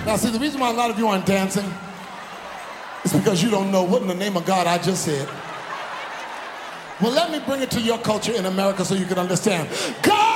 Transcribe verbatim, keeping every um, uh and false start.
Now, see, the reason why a lot of you aren't dancing is because you don't know what in the name of God I just said. Well, let me bring it to your culture in America so you can understand. God!